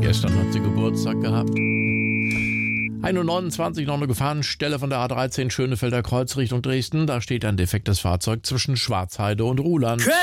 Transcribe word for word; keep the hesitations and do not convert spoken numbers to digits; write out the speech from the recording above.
Gestern hat sie Geburtstag gehabt. eins Uhr neunundzwanzig, noch eine Gefahrenstelle von der A dreizehn Schönefelder Kreuz Richtung Dresden. Da steht ein defektes Fahrzeug zwischen Schwarzheide und Ruhland.